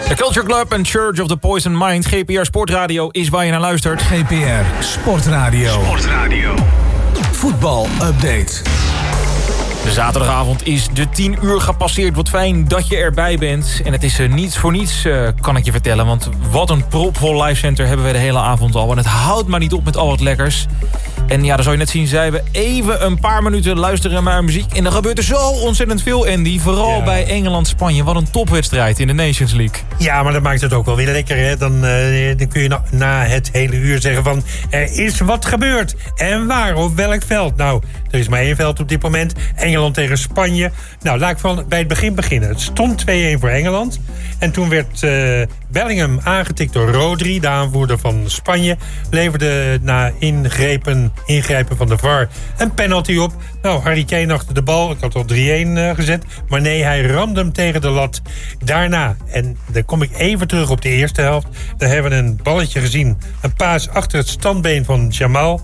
The Culture Club en Church of the Poison Mind. GPR Sportradio is waar je naar luistert. GPR Sportradio. Voetbal-update. De zaterdagavond is de 10 uur gepasseerd. Wat fijn dat je erbij bent. En het is niets voor niets, kan ik je vertellen. Want wat een propvol livecenter hebben we de hele avond al. En het houdt maar niet op met al wat lekkers. En ja, dan zou je net zien, zij we even een paar minuten luisteren naar muziek. En dan gebeurt er zo ontzettend veel, Andy. Vooral bij Engeland-Spanje. Wat een topwedstrijd in de Nations League. Ja, maar dat maakt het ook wel weer lekker. Hè? Dan kun je na het hele uur zeggen van... er is wat gebeurd. En waar? Op welk veld? Nou, er is maar één veld op dit moment. Engeland tegen Spanje. Nou, laat ik bij het begin beginnen. Het stond 2-1 voor Engeland. En toen werd Bellingham aangetikt door Rodri, de aanvoerder van Spanje. Leverde na ingrijpen van de VAR een penalty op. Nou, Harry Kane achter de bal. Ik had al 3-1 gezet. Maar nee, hij ramde hem tegen de lat. Daarna, en dan kom ik even terug op de eerste helft. Daar hebben we een balletje gezien. Een paas achter het standbeen van Jamal.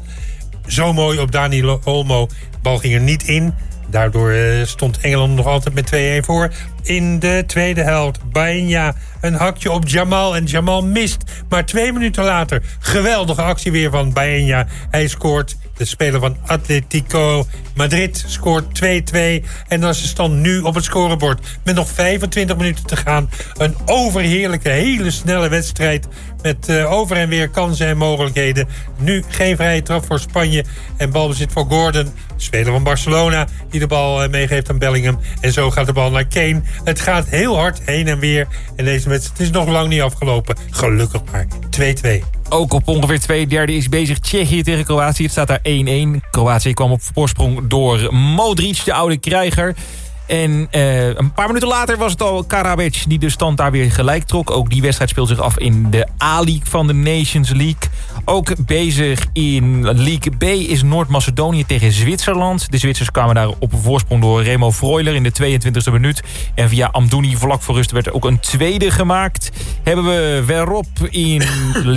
Zo mooi op Dani Olmo. De bal ging er niet in. Daardoor stond Engeland nog altijd met 2-1 voor. In de tweede helft, Baena een hakje op Jamal. En Jamal mist. Maar 2 minuten later, geweldige actie weer van Baena. Hij scoort. De speler van Atletico Madrid scoort 2-2. En dan is de stand nu op het scorebord. Met nog 25 minuten te gaan. Een overheerlijke, hele snelle wedstrijd. Met over en weer kansen en mogelijkheden. Nu geen vrije trap voor Spanje. En balbezit voor Gordon, speler van Barcelona. Die de bal meegeeft aan Bellingham. En zo gaat de bal naar Kane. Het gaat heel hard heen en weer. En deze wedstrijd is nog lang niet afgelopen. Gelukkig maar. 2-2. Ook op ongeveer 2/3 is bezig Tsjechië tegen Kroatië. Het staat daar 1-1. Kroatië kwam op voorsprong door Modric, de oude krijger. En een paar minuten later was het al Karabec die de stand daar weer gelijk trok. Ook die wedstrijd speelt zich af in de A-League van de Nations League. Ook bezig in League B is Noord-Macedonië tegen Zwitserland. De Zwitsers kwamen daar op voorsprong door Remo Freuler in de 22e minuut. En via Amdouni vlak voor rust werd er ook een tweede gemaakt. Hebben we verop in